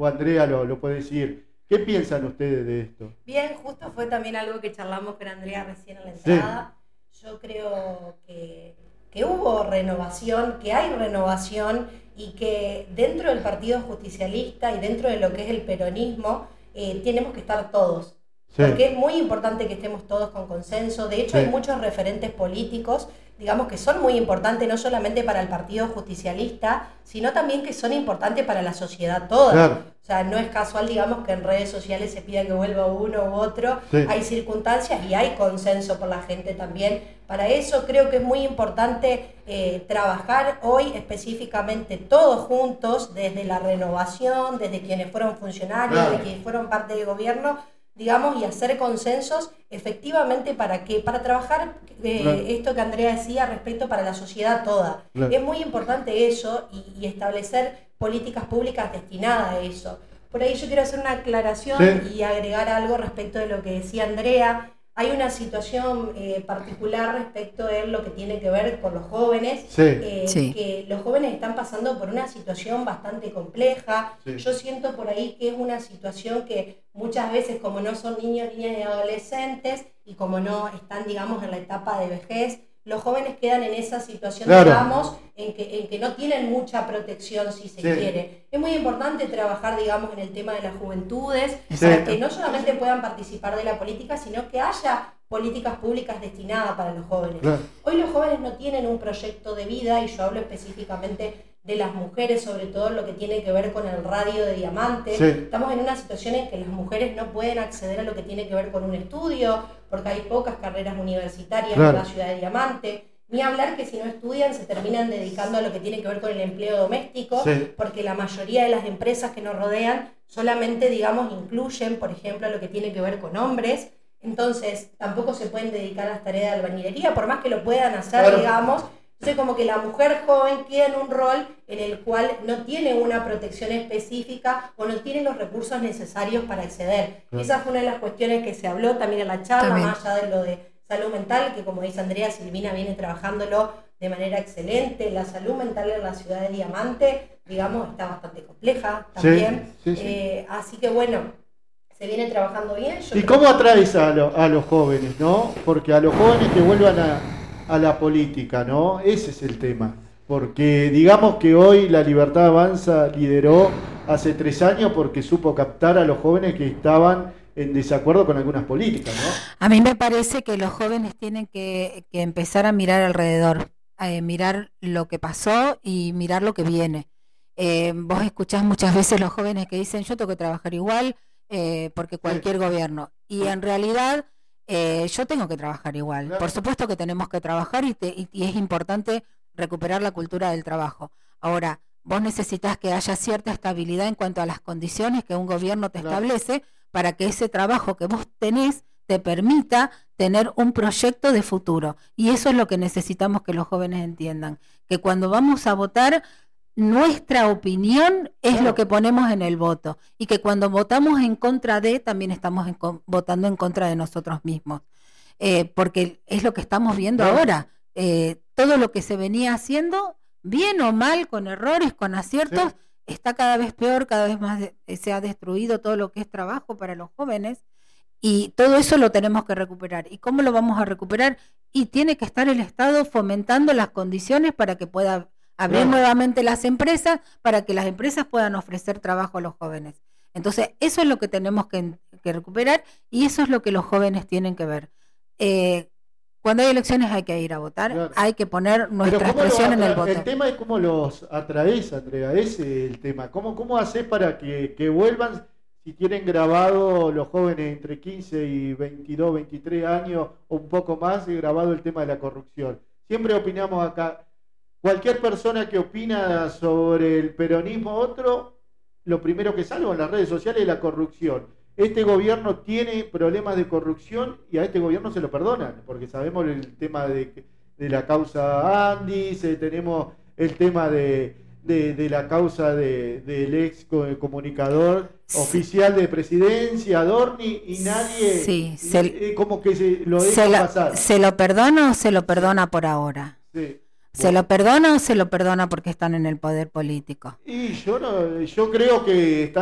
o Andrea lo puede decir. ¿Qué piensan ustedes de esto? Bien, justo fue también algo que charlamos con Andrea recién en la entrada. Sí. Yo creo que hubo renovación, que hay renovación y que dentro del Partido Justicialista y dentro de lo que es el peronismo tenemos que estar todos. Sí. Porque es muy importante que estemos todos con consenso. De hecho, sí, hay muchos referentes políticos, digamos, que son muy importantes no solamente para el Partido Justicialista, sino también que son importantes para la sociedad toda. Claro. O sea, no es casual, digamos, que en redes sociales se pida que vuelva uno u otro. Sí. Hay circunstancias y hay consenso por la gente también. Para eso creo que es muy importante trabajar hoy específicamente todos juntos, desde la renovación, desde quienes fueron funcionarios, claro, de quienes fueron parte del gobierno, digamos, y hacer consensos efectivamente para qué, para trabajar claro, esto que Andrea decía respecto para la sociedad toda. Claro. Es muy importante eso y establecer políticas públicas destinadas a eso. Por ahí yo quiero hacer una aclaración, sí, y agregar algo respecto de lo que decía Andrea. Hay una situación particular respecto de lo que tiene que ver con los jóvenes, sí, sí, que los jóvenes están pasando por una situación bastante compleja. Sí. Yo siento por ahí que es una situación que muchas veces, como no son niños, niñas y adolescentes, y como no están, digamos, en la etapa de vejez, los jóvenes quedan en esa situación, claro, digamos, en que no tienen mucha protección, si se sí, quiere. Es muy importante trabajar, digamos, en el tema de las juventudes, sí, para que no solamente puedan participar de la política, sino que haya políticas públicas destinadas para los jóvenes. Claro. Hoy los jóvenes no tienen un proyecto de vida, y yo hablo específicamente de las mujeres, sobre todo lo que tiene que ver con el radio de diamante. Sí. Estamos en una situación en que las mujeres no pueden acceder a lo que tiene que ver con un estudio, porque hay pocas carreras universitarias, claro, en la ciudad de Diamante. Ni hablar que si no estudian se terminan dedicando a lo que tiene que ver con el empleo doméstico, sí, porque la mayoría de las empresas que nos rodean solamente, digamos, incluyen, por ejemplo, lo que tiene que ver con hombres. Entonces tampoco se pueden dedicar a las tareas de albañilería, por más que lo puedan hacer, claro, digamos. Entonces como que la mujer joven queda en un rol en el cual no tiene una protección específica o no tiene los recursos necesarios para acceder. Claro. Esa fue una de las cuestiones que se habló también en la charla, también, más allá de lo de salud mental, que como dice Andrea, Silvina viene trabajándolo de manera excelente. La salud mental en la ciudad de Diamante, digamos, está bastante compleja también. Sí, sí, sí. Así que bueno, se viene trabajando bien. ¿Y cómo atraes a los jóvenes, no? Porque a los jóvenes que vuelvan a la política, ¿no? Ese es el tema. Porque digamos que hoy La Libertad Avanza lideró hace 3 años porque supo captar a los jóvenes que estaban en desacuerdo con algunas políticas, ¿no? A mí me parece que los jóvenes tienen que empezar a mirar alrededor, mirar lo que pasó y mirar lo que viene. Vos escuchás muchas veces los jóvenes que dicen yo tengo que trabajar igual porque cualquier sí, gobierno. Y en realidad yo tengo que trabajar igual. Claro. Por supuesto que tenemos que trabajar y es importante recuperar la cultura del trabajo. Ahora, vos necesitas que haya cierta estabilidad en cuanto a las condiciones que un gobierno te claro, establece para que ese trabajo que vos tenés te permita tener un proyecto de futuro. Y eso es lo que necesitamos que los jóvenes entiendan. Que cuando vamos a votar, nuestra opinión es claro, lo que ponemos en el voto. Y que cuando votamos en contra de, también estamos votando en contra de nosotros mismos. Porque es lo que estamos viendo claro, ahora. Todo lo que se venía haciendo, bien o mal, con errores, con aciertos, sí, está cada vez peor, cada vez más se ha destruido todo lo que es trabajo para los jóvenes y todo eso lo tenemos que recuperar. ¿Y cómo lo vamos a recuperar? Y tiene que estar el Estado fomentando las condiciones para que pueda abrir nuevamente las empresas, para que las empresas puedan ofrecer trabajo a los jóvenes. Entonces, eso es lo que tenemos que recuperar y eso es lo que los jóvenes tienen que ver. Cuando hay elecciones hay que ir a votar, claro, hay que poner nuestra expresión en el voto. El tema es cómo los atraes, Andrea, ese es el tema. ¿Cómo haces para que vuelvan, si tienen grabado los jóvenes entre 15 y 22, 23 años o un poco más, grabado el tema de la corrupción? Siempre opinamos acá, cualquier persona que opina sobre el peronismo otro, lo primero que salva en las redes sociales es la corrupción. Este gobierno tiene problemas de corrupción y a este gobierno se lo perdonan, porque sabemos el tema de la causa Andis, tenemos el tema de la causa del ex comunicador sí, oficial de presidencia, Adorni, y nadie sí, como que se lo deja pasar. ¿Se lo perdona o se lo perdona por ahora? Sí. ¿Se lo perdona o se lo perdona porque están en el poder político? Y yo creo que están